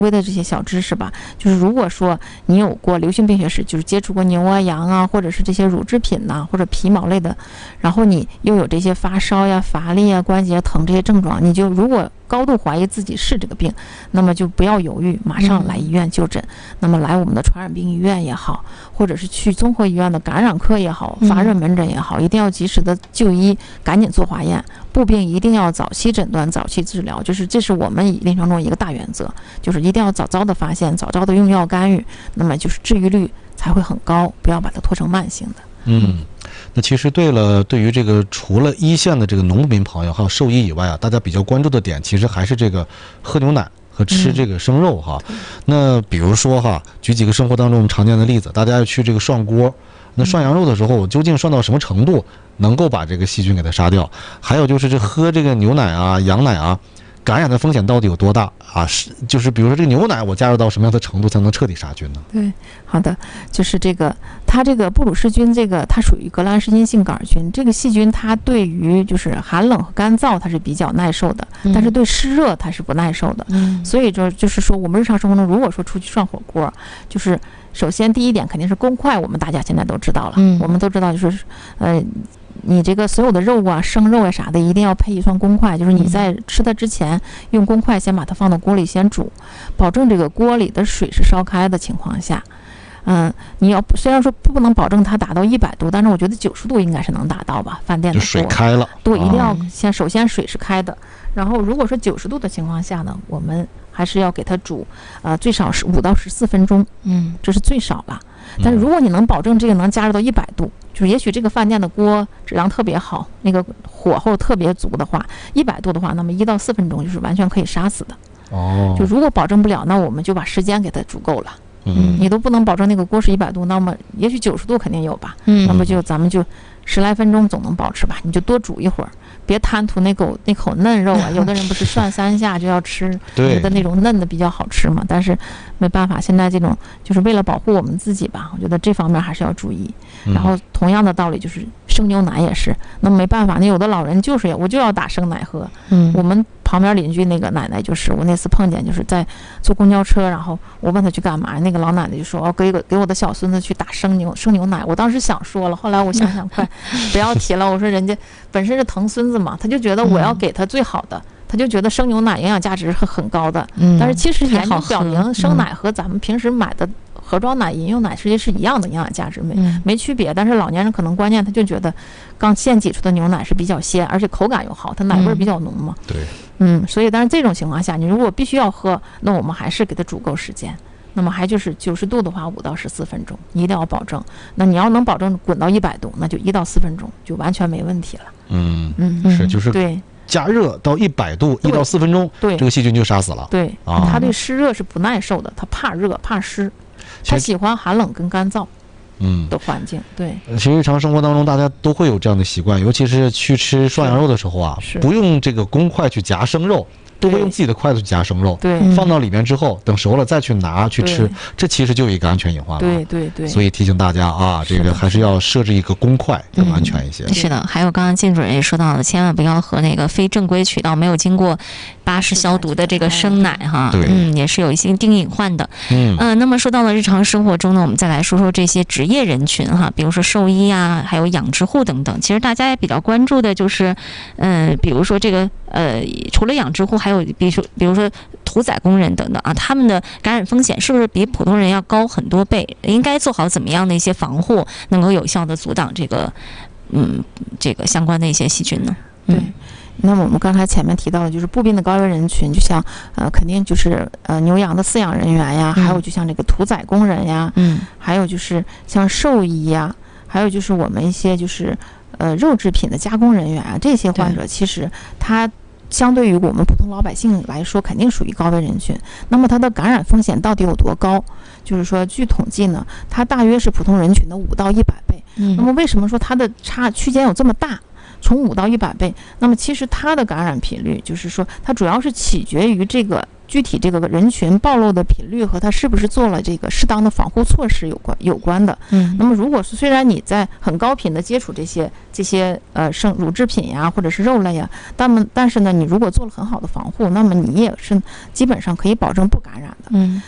微的这些小知识吧，就是如果说你有过流行病学史，就是接触过牛啊、羊啊，或者是这些乳制品呐、或者皮毛类的，然后你又有这些发烧呀、乏力啊、关节疼这些症状，你就如果高度怀疑自己是这个病，那么就不要犹豫，马上来医院就诊。那么来我们的传染病医院也好，或者是去综合医院的感染科也好、发热门诊也好，一定要及时的就医，赶紧做化验。步病一定要早期诊断、早期治疗，就是这是我们临床中一个大原则，就是一定要早早的发现、早早的用药干预，那么就是治愈率才会很高，不要把它拖成慢性的。 那其实对于这个除了一线的这个农民朋友还有兽医以外啊，大家比较关注的点其实还是这个喝牛奶和吃这个生肉哈。那比如说哈，举几个生活当中常见的例子，大家要去这个涮锅，那涮羊肉的时候究竟涮到什么程度能够把这个细菌给它杀掉？还有就是喝这个牛奶啊、羊奶啊，感染的风险到底有多大啊？就是比如说这个牛奶，我加入到什么样的程度才能彻底杀菌呢？ 对，好的，就是它这个布鲁氏菌，它属于革兰氏阴性杆菌，这个细菌它对于就是寒冷和干燥它是比较耐受的，但是对湿热它是不耐受的。所以就是说我们日常生活中如果说出去涮火锅，就是首先第一点肯定是公筷，我们大家现在都知道了，我们都知道就是你这个所有的肉啊、生肉啊啥的，一定要配一双公筷，就是你在吃它之前，用公筷先把它放到锅里先煮，保证这个锅里的水是烧开的情况下，你要虽然说不能保证它达到100度，但是我觉得90度应该是能达到吧。饭店的锅水开了， 对，一定要首先水是开的，然后如果说90度的情况下呢，我们还是要给它煮，最少是5到14分钟，这是最少了。但是如果你能保证这个能加热到100度，就是也许这个饭店的锅质量特别好，那个火候特别足的话，100度的话，那么1到4分钟就是完全可以杀死的。就如果保证不了，那我们就把时间给它煮够了。你都不能保证那个锅是100度，那么也许90度肯定有吧。那么咱们就10来分钟总能保持吧，你就多煮一会儿。别贪图那口嫩肉啊！有的人不是涮3下就要吃，觉得那种嫩的比较好吃嘛。但是没办法，现在这种就是为了保护我们自己吧，我觉得这方面还是要注意。然后同样的道理就是生牛奶也是，那没办法，那有的老人我就要打生奶喝。我们旁边邻居那个奶奶就是我那次碰见，就是在坐公交车，然后我问她去干嘛，那个老奶奶就说给我的小孙子去打生牛奶。我当时想说了，后来我想快不要提了，我说人家本身是疼孙子嘛，他就觉得我要给他最好的，他就觉得生牛奶营养价值是很高的。但是其实研究表明，生奶和咱们平时买的盒装奶、饮用奶实际是一样的营养价值，没区别。但是老年人可能观念他就觉得刚现挤出的牛奶是比较鲜，而且口感又好，它奶味比较浓嘛。所以但是这种情况下，你如果必须要喝，那我们还是给它煮够时间。那么还就是90度的话，5到14分钟，你一定要保证。那你要能保证滚到100度，那就1到4分钟就完全没问题了。 就是对。加热到100度1到4分钟，这个细菌就杀死了。 它对湿热是不耐受的，它怕热怕湿，它喜欢寒冷跟干燥的环境。 其实日常生活当中大家都会有这样的习惯，尤其是去吃涮羊肉的时候啊，不用这个公筷去夹生肉，都会用自己的筷子去夹生肉，放到里面之后，等熟了再去拿去吃，这其实就有一个安全隐患了。 对， 所以提醒大家啊，这个还是要设置一个公筷更安全一些。 是的，还有刚刚靳主任也说到了，千万不要喝那个非正规渠道、没有经过巴氏消毒的这个生奶哈，也是有一些定隐患的。那么说到了日常生活中呢，我们再来说说这些职业人群哈，比如说兽医啊，还有养殖户等等。其实大家也比较关注的就是，比如说这个除了养殖户，还有比如说屠宰工人等等啊，他们的感染风险是不是比普通人要高很多倍？应该做好怎么样的一些防护，能够有效的阻挡这个相关的一些细菌呢？ 那么我们刚才前面提到的就是步病的高危人群，就像肯定就是牛羊的饲养人员呀，还有就像这个屠宰工人呀，还有就是像兽医呀，还有就是我们一些就是肉制品的加工人员啊，这些患者其实他相对于我们普通老百姓来说，肯定属于高危人群。那么它的感染风险到底有多高？就是说，据统计呢，它大约是普通人群的5到100倍。那么为什么说它的区间有这么大？ 从5到100倍，那么其实它的感染频率，就是说它主要是取决于这个具体这个人群暴露的频率和它是不是做了这个适当的防护措施有关的。那么如果是虽然你在很高频的接触这些乳制品呀或者是肉类呀，但是呢你如果做了很好的防护，那么你也是基本上可以保证不感染的。